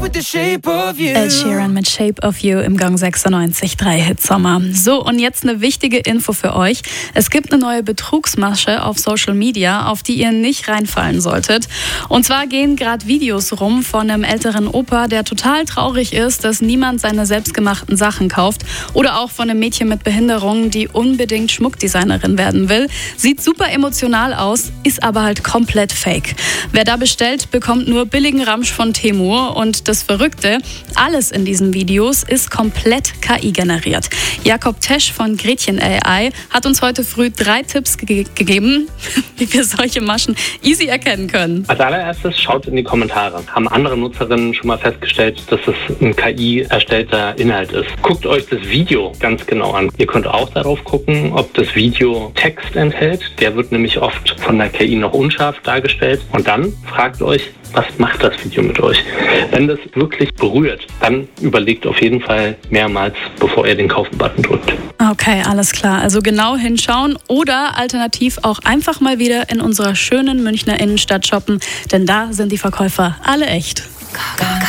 Ed Sheeran mit Shape of You im Gong 96.3 Hitsommer. So, und jetzt eine wichtige Info für euch. Es gibt eine neue Betrugsmasche auf Social Media, auf die ihr nicht reinfallen solltet. Und zwar gehen gerade Videos rum von einem älteren Opa, der total traurig ist, dass niemand seine selbstgemachten Sachen kauft. Oder auch von einem Mädchen mit Behinderung, die unbedingt Schmuckdesignerin werden will. Sieht super emotional aus, ist aber halt komplett fake. Wer da bestellt, bekommt nur billigen Ramsch von Temu. Und das Verrückte, alles in diesen Videos ist komplett KI generiert. Jakob Tesch von Gretchen AI hat uns heute früh 3 Tipps gegeben, wie wir solche Maschen easy erkennen können. Als allererstes schaut in die Kommentare. Haben andere Nutzerinnen schon mal festgestellt, dass es ein KI-erstellter Inhalt ist? Guckt euch das Video ganz genau an. Ihr könnt auch darauf gucken, ob das Video Text enthält. Der wird nämlich oft von der KI noch unscharf dargestellt. Und dann fragt euch, was macht das Video mit euch? Wenn das wirklich berührt, dann überlegt auf jeden Fall mehrmals, bevor ihr den Kaufen-Button drückt. Okay, alles klar. Also genau hinschauen oder alternativ auch einfach mal wieder in unserer schönen Münchner Innenstadt shoppen, denn da sind die Verkäufer alle echt.